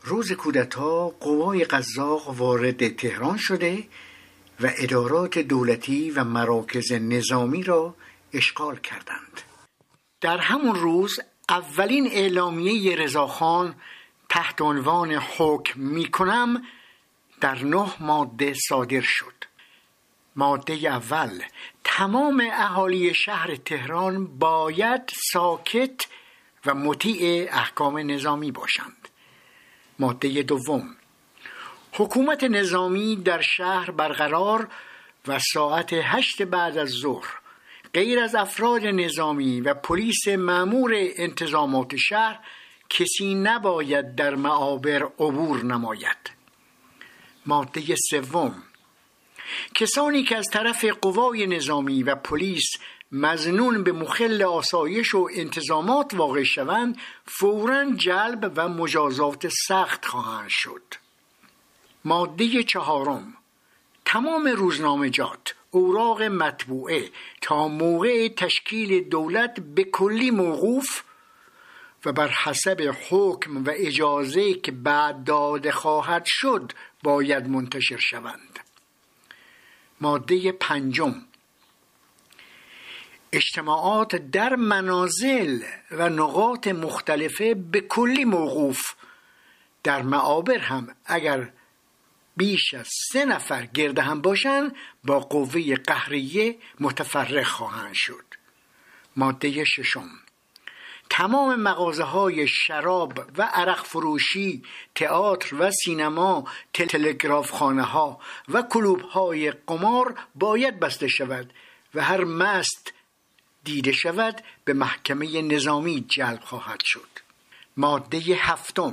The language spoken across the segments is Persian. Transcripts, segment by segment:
روز کودتا قوای قزاق وارد تهران شده و ادارات دولتی و مراکز نظامی را اشغال کردند. در همون روز اولین اعلامیه رضاخان تحت عنوان حکم میکنم در 9 ماده صادر شد. ماده اول: تمام اهالی شهر تهران باید ساکت و مطیع احکام نظامی باشند. ماده دوم: حکومت نظامی در شهر برقرار و ساعت 8 بعد از ظهر غیر از افراد نظامی و پلیس مأمور انتظامات شهر کسی نباید در معابر عبور نماید. ماده سوم: کسانی که از طرف قوای نظامی و پلیس مظنون به مخل آسایش و انتظامات واقع شوند فوراً جلب و مجازات سخت خواهند شد. ماده چهارم: تمام روزنامجات، اوراق مطبوعه تا موقع تشکیل دولت به کلی موقوف و بر حسب حکم و اجازه که بعد داده خواهد شد باید منتشر شوند. ماده پنجم: اجتماعات در منازل و نقاط مختلفه به کلی موقوف. در معابر هم اگر بیش از 3 نفر گرد هم باشند با قوه قهریه متفرق خواهند شد. ماده ششم: تمام مغازه‌های شراب و عرق فروشی، تئاتر و سینما، تلگرافخانه‌ها و کلوب‌های قمار باید بسته شود و هر مست دیده شود به محکمه نظامی جلب خواهد شد. ماده هفتم: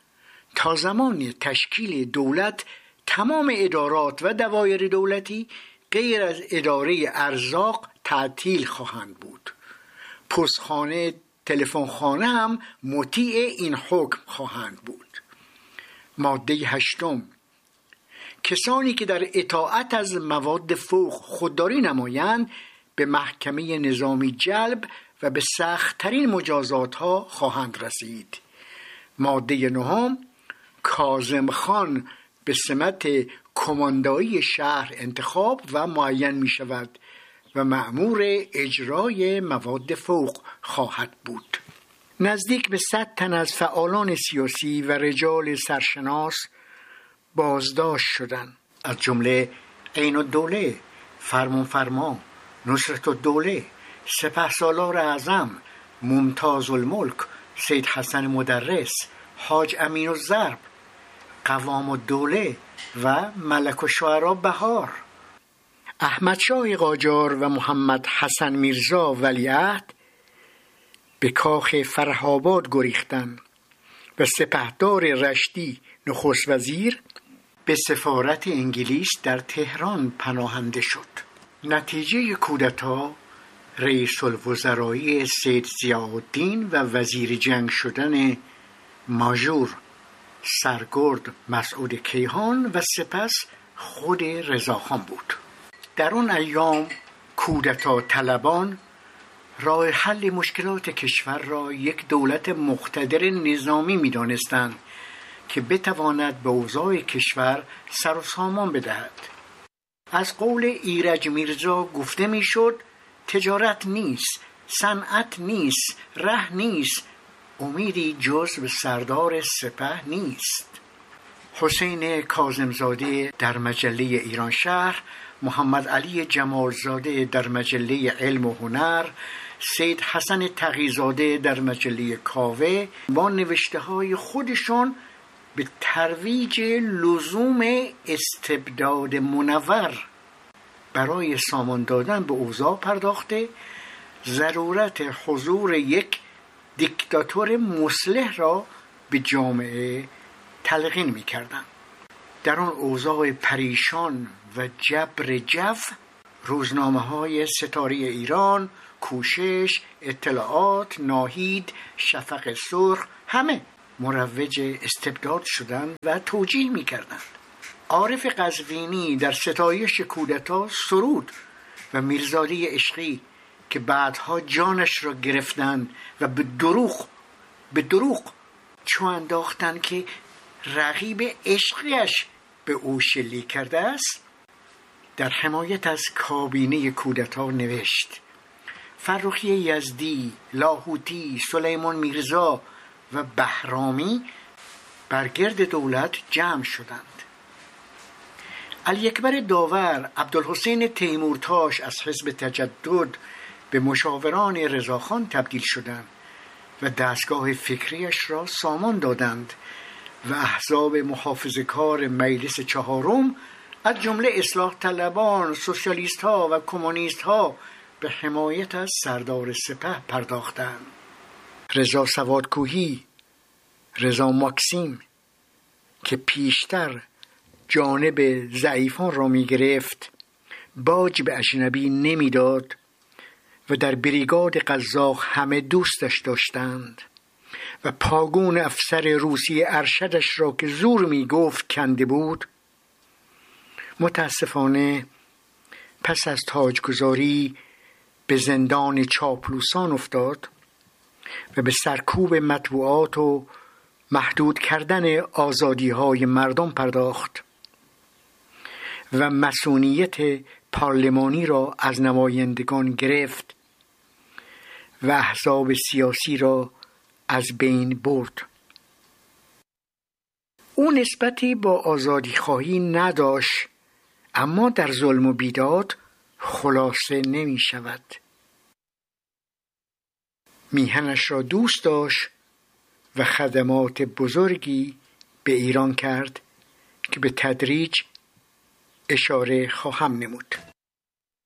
تا زمان تشکیل دولت تمام ادارات و دوایر دولتی غیر از اداره ارزاق تعطیل خواهند بود. پستخانه، تلفنخانه هم مطیع این حکم خواهند بود. ماده هشتم: کسانی که در اطاعت از مواد فوق خودداری نمایند به محکمه نظامی جلب و به سخت‌ترین مجازات ها خواهند رسید. ماده نهم: کاظم خان به سمت کماندایی شهر انتخاب و معین می شود و مأمور اجرای مواد فوق خواهد بود. نزدیک به 100 تن از فعالان سیاسی و رجال سرشناس بازداشت شدند، از جمله عین الدوله، فرمانفرما، نصرت الدوله، سپهسالار اعظم، ممتاز الملک، سید حسن مدرس، حاج امین الضرب، قوام الدوله و ملک الشعراء بهار. احمد شاه قاجار و محمد حسن میرزا ولیعهد به کاخ فره‌آباد گریختند و سپهدار رشدی نخست وزیر به سفارت انگلیس در تهران پناهنده شد. نتیجه کودتا رئیس الوزرایی سید ضیاءالدین و وزیر جنگ شدن ماژور سرگرد مسعود کیهان و سپس خود رضاخان بود. در اون ایام کودتا طلبان راه حل مشکلات کشور را یک دولت مقتدر نظامی می دانستند که بتواند به اوضاع کشور سر و سامان بدهد. از قول ایرج میرزا گفته می شد تجارت نیست، صنعت نیست، ره نیست، امیدی جز به سردار سپه نیست. حسین کاظمزاده در مجله ایران شهر، محمد علی جمالزاده در مجله علم و هنر، سید حسن تقی‌زاده در مجله کاوه با نوشته‌های خودشون به ترویج لزوم استبداد منور برای سامان دادن به اوضاع پرداخته، ضرورت حضور یک دیکتاتور مصلح را به جامعه تلقین می‌کردند. در آن اوضاع پریشان و جبر جو، روزنامه‌های ستاره ایران، کوشش، اطلاعات، ناهید، شفق سرخ همه مروج استبداد شدند و توجیه می‌کردند. عارف قزوینی در ستایش کودتا سرود و میرزادی عشقی که بعدها جانش را گرفتند و به دروغ چو انداختند که رقیب عشقیش به او شلیک کرده است، در حمایت از کابینه کودتا نوشت: فرخی یزدی، لاهوتی، سلیمان میرزا و بهرامی بر گرد دولت جمع شدند. علی اکبر داور، عبدالحسین تیمورتاش از حزب تجدد به مشاوران رضاخان تبدیل شدند و دستگاه فکریش را سامان دادند و احزاب محافظه‌کار مجلس چهارم از جمله اصلاح طلبان، سوسیالیست ها و کمونیست ها به حمایت از سردار سپه پرداختند. رضا سوادکوهی، رضا ماکسیم که پیشتر جانب ضعیفان را می گرفت، باج به اجنبی نمی داد و در بریگاد قزاق همه دوستش داشتند و پاگون افسر روسی ارشدش را که زور می گفت کنده بود، متاسفانه پس از تاجگذاری به زندان چاپلوسان افتاد و به سرکوب مطبوعات و محدود کردن آزادی‌های مردم پرداخت و مصونیت پارلمانی را از نمایندگان گرفت و احزاب سیاسی را از بین برد. او نسبتی با آزادی خواهی نداشت، اما در ظلم و بیداد خلاصه نمی شود. میهنش را دوست داشت و خدمات بزرگی به ایران کرد که به تدریج اشاره خواهم نمود.